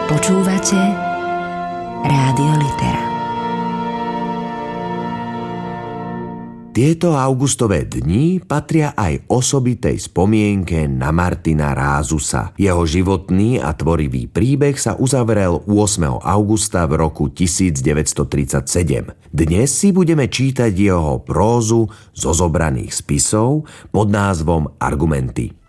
Počúvate Rádio Litera. Tieto augustové dni patria aj osobitej spomienke na Martina Rázusa. Jeho životný a tvorivý príbeh sa uzavrel 8. augusta v roku 1937. Dnes si budeme čítať jeho prózu zo zobraných spisov pod názvom Argumenty.